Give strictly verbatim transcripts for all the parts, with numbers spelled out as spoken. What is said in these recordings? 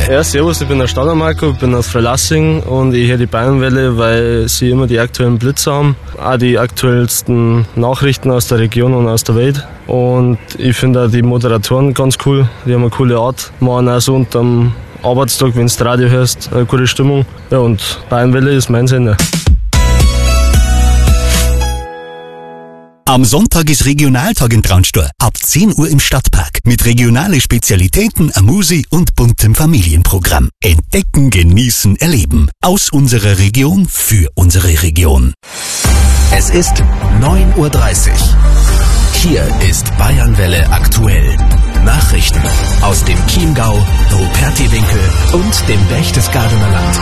Ja, servus, ich bin der Stadler Marco, bin aus Freilassing und ich höre die Bayernwelle, weil sie immer die aktuellen Blitze haben, auch die aktuellsten Nachrichten aus der Region und aus der Welt. Und ich finde auch die Moderatoren ganz cool, die haben eine coole Art, machen auch so unterm Arbeitstag, wenn du das Radio hörst, eine gute Stimmung. Ja, und Bayernwelle ist mein Sender. Am Sonntag ist Regionaltag in Traunstein. Ab zehn Uhr im Stadtpark. Mit regionale Spezialitäten, Amusi und buntem Familienprogramm. Entdecken, genießen, erleben. Aus unserer Region für unsere Region. Es ist neun Uhr dreißig. Hier ist Bayernwelle aktuell. Nachrichten aus dem Chiemgau, Rupertiwinkel und dem Berchtesgadener Land.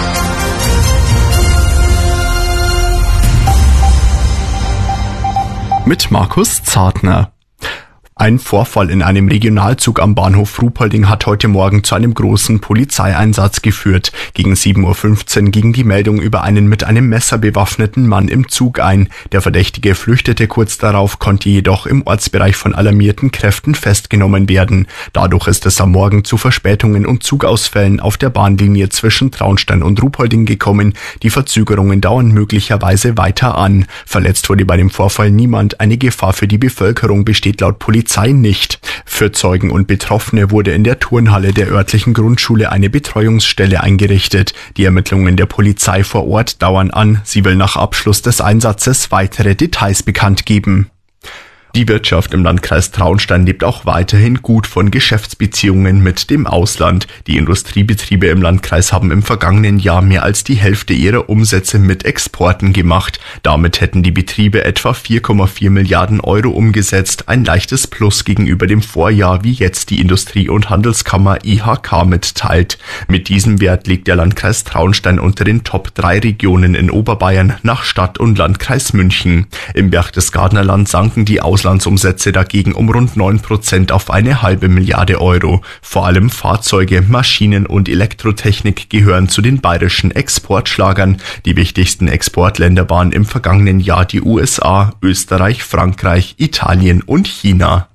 Mit Markus Zartner. Ein Vorfall in einem Regionalzug am Bahnhof Ruhpolding hat heute Morgen zu einem großen Polizeieinsatz geführt. Gegen sieben Uhr fünfzehn ging die Meldung über einen mit einem Messer bewaffneten Mann im Zug ein. Der Verdächtige flüchtete kurz darauf, konnte jedoch im Ortsbereich von alarmierten Kräften festgenommen werden. Dadurch ist es am Morgen zu Verspätungen und Zugausfällen auf der Bahnlinie zwischen Traunstein und Ruhpolding gekommen. Die Verzögerungen dauern möglicherweise weiter an. Verletzt wurde bei dem Vorfall niemand. Eine Gefahr für die Bevölkerung besteht laut Polizei nicht. Für Zeugen und Betroffene wurde in der Turnhalle der örtlichen Grundschule eine Betreuungsstelle eingerichtet. Die Ermittlungen der Polizei vor Ort dauern an. Sie will nach Abschluss des Einsatzes weitere Details bekannt geben. Die Wirtschaft im Landkreis Traunstein lebt auch weiterhin gut von Geschäftsbeziehungen mit dem Ausland. Die Industriebetriebe im Landkreis haben im vergangenen Jahr mehr als die Hälfte ihrer Umsätze mit Exporten gemacht. Damit hätten die Betriebe etwa vier Komma vier Milliarden Euro umgesetzt, ein leichtes Plus gegenüber dem Vorjahr, wie jetzt die Industrie- und Handelskammer I H K mitteilt. Mit diesem Wert liegt der Landkreis Traunstein unter den Top drei Regionen in Oberbayern nach Stadt und Landkreis München. Im Berchtesgadener Land sanken die Auslandsumsätze dagegen um rund neun Prozent auf eine halbe Milliarde Euro. Vor allem Fahrzeuge, Maschinen und Elektrotechnik gehören zu den bayerischen Exportschlagern. Die wichtigsten Exportländer waren im vergangenen Jahr die U S A, Österreich, Frankreich, Italien und China.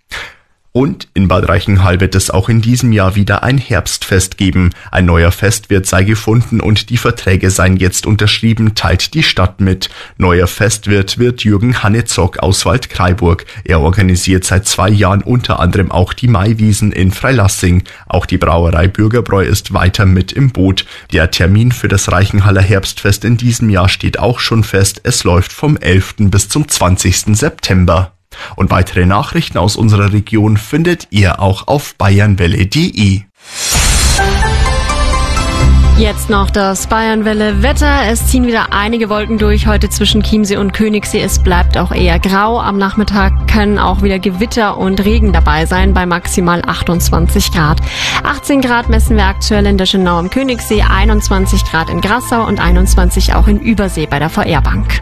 Und in Bad Reichenhall wird es auch in diesem Jahr wieder ein Herbstfest geben. Ein neuer Festwirt sei gefunden und die Verträge seien jetzt unterschrieben, teilt die Stadt mit. Neuer Festwirt wird Jürgen Hannezock aus Waldkraiburg. Er organisiert seit zwei Jahren unter anderem auch die Maiwiesen in Freilassing. Auch die Brauerei Bürgerbräu ist weiter mit im Boot. Der Termin für das Reichenhaller Herbstfest in diesem Jahr steht auch schon fest. Es läuft vom elften bis zum zwanzigsten September. Und weitere Nachrichten aus unserer Region findet ihr auch auf bayernwelle punkt de. Jetzt noch das Bayernwelle-Wetter. Es ziehen wieder einige Wolken durch heute zwischen Chiemsee und Königssee. Es bleibt auch eher grau. Am Nachmittag können auch wieder Gewitter und Regen dabei sein bei maximal achtundzwanzig Grad. achtzehn Grad messen wir aktuell in der Schönau am Königssee, einundzwanzig Grad in Grassau und einundzwanzig auch in Übersee bei der V R-Bank.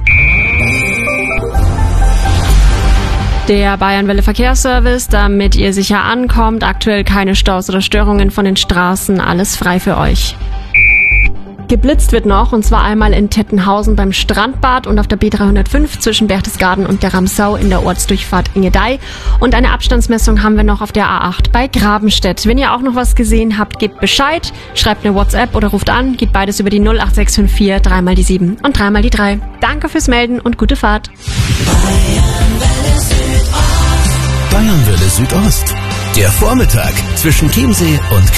Der Bayernwelle Verkehrsservice, damit ihr sicher ankommt. Aktuell keine Staus oder Störungen von den Straßen. Alles frei für euch. Geblitzt wird noch, und zwar einmal in Tettenhausen beim Strandbad und auf der B dreihundertfünf zwischen Berchtesgaden und der Ramsau in der Ortsdurchfahrt Ingedei. Und eine Abstandsmessung haben wir noch auf der A acht bei Grabenstedt. Wenn ihr auch noch was gesehen habt, gebt Bescheid, schreibt eine WhatsApp oder ruft an. Geht beides über die null acht sechs fünf vier, dreimal die sieben und dreimal die drei. Danke fürs Melden und gute Fahrt. Bayernwelle Südost. Der Vormittag zwischen Chiemsee und